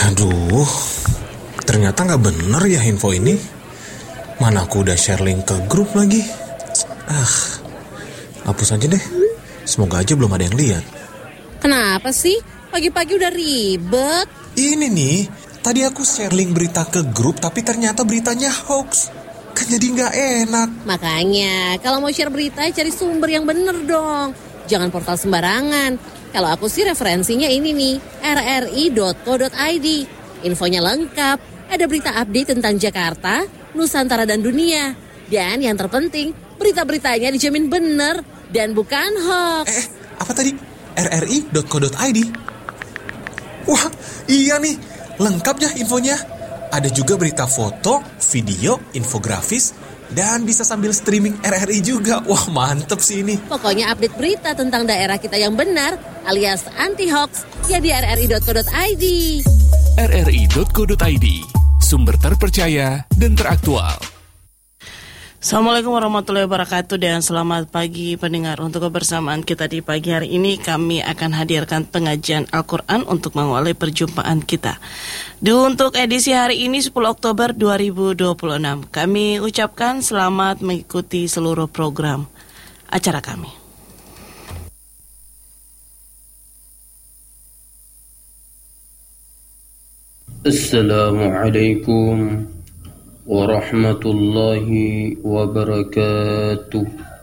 Aduh, ternyata nggak bener ya info ini. Mana aku udah share link ke grup lagi. Hapus aja deh. Semoga aja belum ada yang lihat. Kenapa sih? Pagi-pagi udah ribet. Ini nih, tadi aku share link berita ke grup tapi ternyata beritanya hoax. Kan jadi nggak enak. Makanya, kalau mau share berita cari sumber yang bener dong. Jangan portal sembarangan. Kalau aku sih referensinya ini nih, rri.co.id. Infonya lengkap, ada berita update tentang Jakarta, Nusantara dan dunia. Dan yang terpenting, berita-beritanya dijamin bener dan bukan hoax. Apa tadi? rri.co.id? Wah, iya nih, lengkap ya infonya. Ada juga berita foto, video, infografis, dan bisa sambil streaming RRI juga. Wah, mantep sih ini. Pokoknya update berita tentang daerah kita yang benar, alias anti-hoax, ya di rri.co.id. rri.co.id, sumber terpercaya dan teraktual. Assalamualaikum warahmatullahi wabarakatuh dan selamat pagi pendengar. Untuk kebersamaan kita di pagi hari ini, kami akan hadirkan pengajian Al-Quran untuk mengawali perjumpaan kita. Untuk edisi hari ini 10 Oktober 2026, kami ucapkan selamat mengikuti seluruh program acara kami. Assalamualaikum warahmatullahi wabarakatuh.